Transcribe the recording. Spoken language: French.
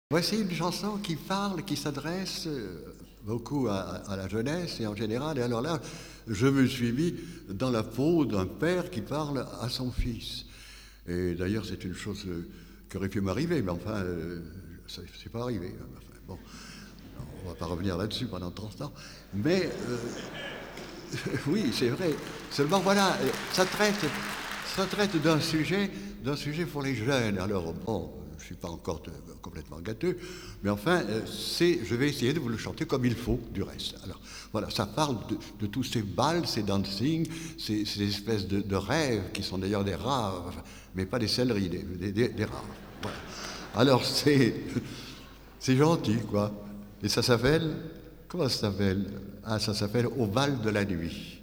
Voici une chanson qui parle, qui s'adresse beaucoup à la jeunesse et en général. Et alors là, je me suis mis dans la peau d'un père qui parle à son fils. Et d'ailleurs, c'est une chose qui aurait pu m'arriver, mais enfin, ça c'est pas arrivé. Enfin, bon, on va pas revenir là-dessus pendant 30 ans. Mais oui, c'est vrai. Seulement voilà, ça traite d'un sujet pour les jeunes. Alors bon, je suis pas encore complètement gâteux, mais enfin, je vais essayer de vous le chanter comme il faut, du reste. Alors voilà, ça parle de tous ces bals, ces dancing, ces espèces de rêves qui sont d'ailleurs des rares, enfin, mais pas des céleris, des rares. Voilà. Alors c'est gentil, quoi. Et ça s'appelle, comment ça s'appelle? Ah, ça s'appelle Au bal de la nuit.